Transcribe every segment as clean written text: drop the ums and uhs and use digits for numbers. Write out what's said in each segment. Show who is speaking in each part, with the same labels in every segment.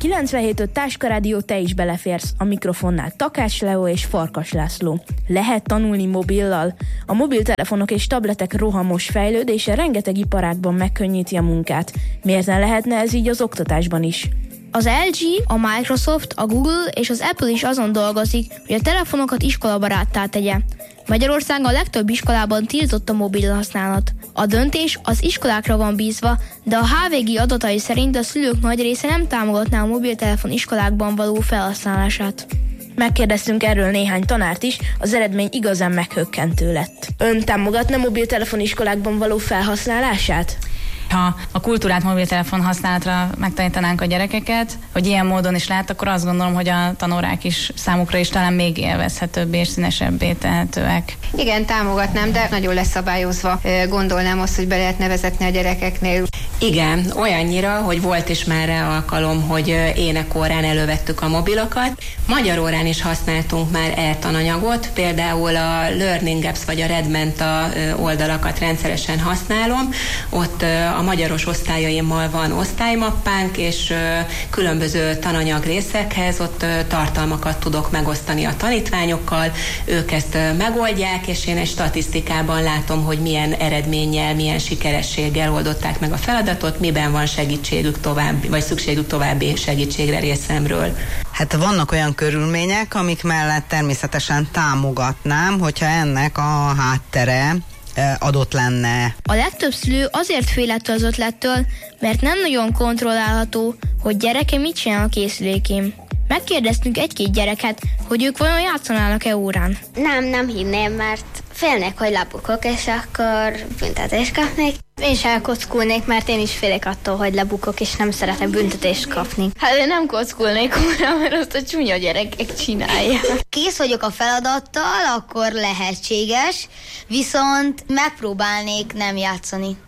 Speaker 1: 97.5 Táska Rádió, te is beleférsz. A mikrofonnál Takács Leó és Farkas László. Lehet tanulni mobillal? A mobiltelefonok és tabletek rohamos fejlődése rengeteg iparágban megkönnyíti a munkát. Miért ne lehetne ez így az oktatásban is?
Speaker 2: Az LG, a Microsoft, a Google és az Apple is azon dolgozik, hogy a telefonokat iskolabaráttá tegye. Magyarországon a legtöbb iskolában tiltott a mobil használat. A döntés az iskolákra van bízva, de a HVG adatai szerint a szülők nagy része nem támogatná a mobiltelefon iskolákban való felhasználását.
Speaker 1: Megkérdeztünk erről néhány tanárt is, az eredmény igazán meghökkentő lett. Ön támogatna mobiltelefon iskolákban való felhasználását?
Speaker 3: Ha a kultúrát mobiltelefon használatra megtanítanánk a gyerekeket, hogy ilyen módon is lehet, akkor azt gondolom, hogy a tanórák is számukra is talán még élvezhetőbbé és színesebbé tehetőek.
Speaker 4: Igen, támogatnám, de nagyon leszabályozva gondolnám azt, hogy be lehetne vezetni a gyerekeknél.
Speaker 5: Igen, olyannyira, hogy volt is már rá alkalom, hogy énekórán elővettük a mobilokat. Magyar órán is használtunk már e-tananyagot, például a Learning Apps vagy a Redmenta oldalakat rendszeresen használom. Ott a magyaros osztályaimmal van osztálymappánk, és különböző tananyag részekhez ott tartalmakat tudok megosztani a tanítványokkal, ők ezt megoldják, és én egy statisztikában látom, hogy milyen eredménnyel, milyen sikerességgel oldották meg a feladatot, miben van segítségük további, vagy szükségük további segítségre részemről.
Speaker 6: Hát vannak olyan körülmények, amik mellett természetesen támogatnám, hogyha ennek a háttere adott lenne.
Speaker 2: A legtöbb szülő azért fél ettől az ötlettől, mert nem nagyon kontrollálható, hogy gyereke mit csinál a készülékén. Megkérdeztünk egy-két gyereket, hogy ők vajon játszanának-e órán.
Speaker 7: Nem hinném, mert félnék, hogy lebukok, és akkor büntetést kapnék. Én is elkockulnék, mert én is félek attól, hogy lebukok, és nem szeretek büntetést kapni.
Speaker 8: Hát én nem kockulnék órán, mert azt a csúnya gyerekek csinálják.
Speaker 9: Kész vagyok a feladattal, akkor lehetséges, viszont megpróbálnék nem játszani.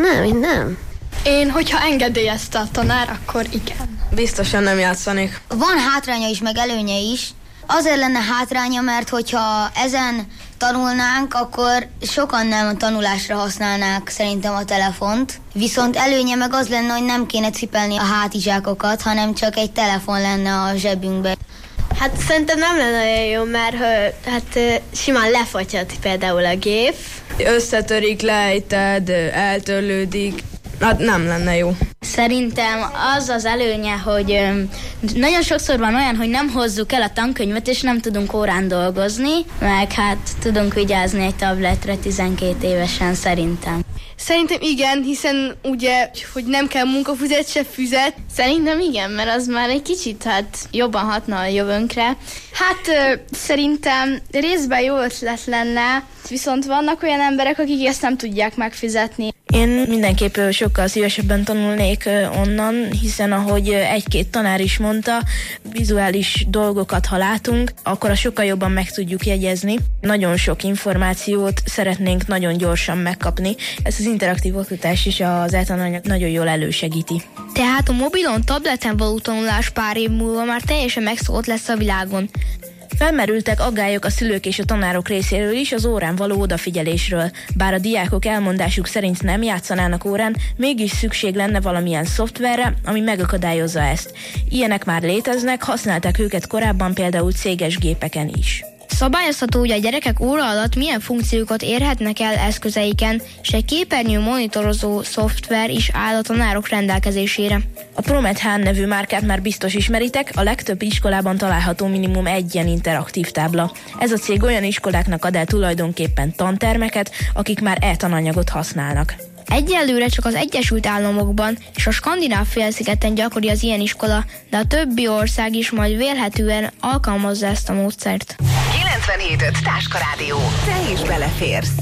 Speaker 8: Nem. Én, hogyha engedélyezte a tanár, akkor igen.
Speaker 10: Biztosan nem játszanék.
Speaker 9: Van hátránya is, meg előnye is. Azért lenne hátránya, mert hogyha ezen tanulnánk, akkor sokan nem a tanulásra használnák szerintem a telefont. Viszont előnye meg az lenne, hogy nem kéne cipelni a hátizsákokat, hanem csak egy telefon lenne a zsebünkbe.
Speaker 8: Hát szerintem nem lenne olyan jó, mert simán lefagyhat például a gép.
Speaker 10: Összetörik, lejted, eltörlődik. Hát nem lenne jó.
Speaker 2: Szerintem az az előnye, hogy nagyon sokszor van olyan, hogy nem hozzuk el a tankönyvet, és nem tudunk órán dolgozni, meg hát tudunk vigyázni egy tabletre 12 évesen szerintem.
Speaker 8: Szerintem igen, hiszen ugye, hogy nem kell munkafizet, se füzet. Szerintem igen, mert az már egy kicsit jobban hatna a jövőnkre. Szerintem részben jó ötlet lenne, viszont vannak olyan emberek, akik ezt nem tudják megfizetni.
Speaker 1: Én mindenképp sokkal szívesebben tanulnék onnan, hiszen ahogy egy-két tanár is mondta, vizuális dolgokat, ha látunk, akkor azt sokkal jobban meg tudjuk jegyezni. Nagyon sok információt szeretnénk nagyon gyorsan megkapni. Ez az interaktív oktatás is az e-tananyag nagyon jól elősegíti.
Speaker 2: Tehát a mobilon, tableten való tanulás pár év múlva már teljesen megszokott lesz a világon.
Speaker 1: Felmerültek aggályok a szülők és a tanárok részéről is az órán való odafigyelésről. Bár a diákok elmondásuk szerint nem játszanának órán, mégis szükség lenne valamilyen szoftverre, ami megakadályozza ezt. Ilyenek már léteznek, használták őket korábban például céges gépeken is.
Speaker 2: Szabályozható, hogy a gyerekek óra alatt milyen funkciókat érhetnek el eszközeiken, és egy képernyő monitorozó szoftver is áll a tanárok rendelkezésére.
Speaker 1: A ProMed nevű márkát már biztos ismeritek, a legtöbb iskolában található minimum egy ilyen interaktív tábla. Ez a cég olyan iskoláknak ad el tulajdonképpen tantermeket, akik már e-tananyagot használnak.
Speaker 2: Egyelőre csak az Egyesült Államokban és a Skandináv-félszigeten gyakori az ilyen iskola, de a többi ország is majd vélhetően alkalmazza ezt a módszert.
Speaker 11: 97.5 Táska Rádió. Te is beleférsz.